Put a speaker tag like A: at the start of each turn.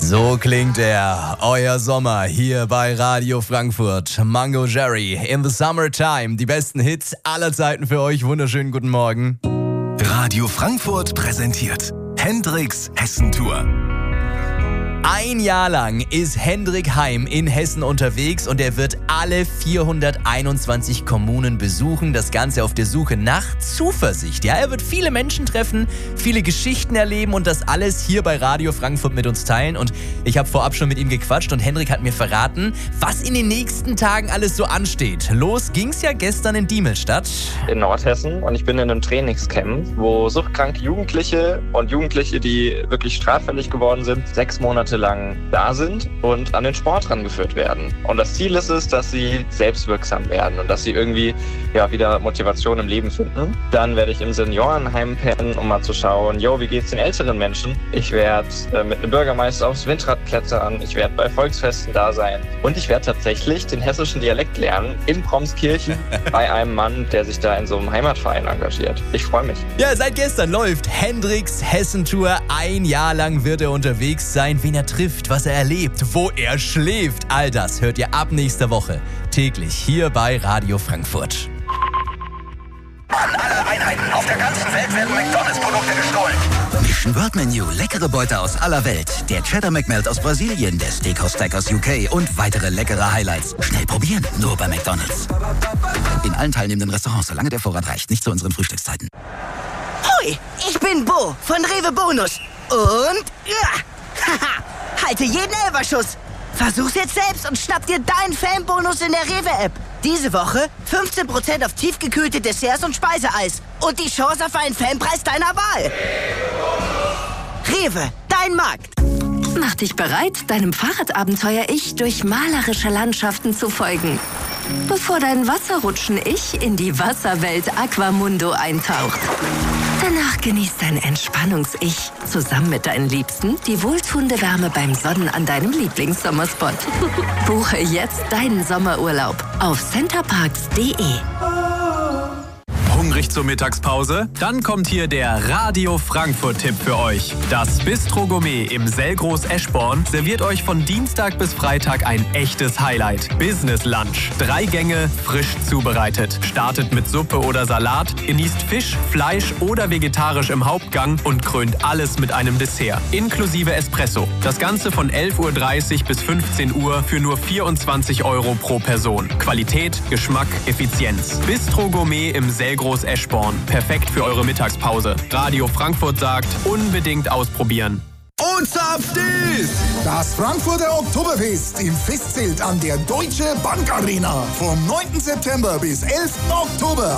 A: So klingt er, euer Sommer hier bei Radio Frankfurt. Mango Jerry in the Summertime. Die besten Hits aller Zeiten für euch. Wunderschönen guten Morgen.
B: Radio Frankfurt präsentiert Hendrix Hessentour.
A: Ein Jahr lang ist Hendrik Heim in Hessen unterwegs und er wird alle 421 Kommunen besuchen. Das Ganze auf der Suche nach Zuversicht. Ja, er wird viele Menschen treffen, viele Geschichten erleben und das alles hier bei Radio Frankfurt mit uns teilen. Und ich habe vorab schon mit ihm gequatscht und Hendrik hat mir verraten, was in den nächsten Tagen alles so ansteht. Los ging's ja gestern in Diemelstadt.
C: In Nordhessen, und ich bin in einem Trainingscamp, wo suchtkranke Jugendliche und Jugendliche, die wirklich straffällig geworden sind, 6 Monate lang da sind und an den Sport rangeführt werden. Und das Ziel ist es, dass sie selbstwirksam werden und dass sie irgendwie wieder Motivation im Leben finden. Dann werde ich im Seniorenheim pennen, um mal zu schauen, wie geht's den älteren Menschen? Ich werde mit einem Bürgermeister aufs Windrad klettern, ich werde bei Volksfesten da sein und ich werde tatsächlich den hessischen Dialekt lernen in Bromskirchen bei einem Mann, der sich da in so einem Heimatverein engagiert. Ich freue mich.
A: Ja, seit gestern läuft Hendrix Hessentour. Ein Jahr lang wird er unterwegs sein. Wen er trifft, was er erlebt, wo er schläft. All das hört ihr ab nächster Woche täglich hier bei Radio Frankfurt.
D: An alle Einheiten auf der ganzen Welt werden McDonalds-Produkte gestohlen.
E: Mission World Menu, leckere Beute aus aller Welt. Der Cheddar McMelt aus Brasilien, der Steakhouse Stack aus UK und weitere leckere Highlights. Schnell probieren, nur bei McDonalds. In allen teilnehmenden Restaurants, solange der Vorrat reicht, nicht zu unseren Frühstückszeiten.
F: Hoi, ich bin Bo von Rewe Bonus. Und halte jeden Elferschuss. Versuch's jetzt selbst und schnapp dir deinen Fanbonus in der Rewe-App. Diese Woche 15% auf tiefgekühlte Desserts und Speiseeis. Und die Chance auf einen Fanpreis deiner Wahl. Rewe, dein Markt.
G: Mach dich bereit, deinem Fahrradabenteuer-Ich durch malerische Landschaften zu folgen. Bevor dein Wasserrutschen-Ich in die Wasserwelt Aquamundo eintaucht. Danach genießt dein Entspannungs-Ich zusammen mit deinen Liebsten die wohltuende Wärme beim Sonnen an deinem Lieblingssommerspot. Buche jetzt deinen Sommerurlaub auf centerparks.de.
H: Hungrig zur Mittagspause? Dann kommt hier der Radio Frankfurt-Tipp für euch. Das Bistro Gourmet im Selgros Eschborn serviert euch von Dienstag bis Freitag ein echtes Highlight. Business Lunch. 3 Gänge, frisch zubereitet. Startet mit Suppe oder Salat, genießt Fisch, Fleisch oder vegetarisch im Hauptgang und krönt alles mit einem Dessert. Inklusive Espresso. Das Ganze von 11.30 Uhr bis 15 Uhr für nur 24 € pro Person. Qualität, Geschmack, Effizienz. Bistro Gourmet im Selgros Eschborn. Perfekt für eure Mittagspause. Radio Frankfurt sagt, unbedingt ausprobieren.
I: Und zapft ist das Frankfurter Oktoberfest im Festzelt an der Deutsche Bank Arena vom 9. September bis 11. Oktober.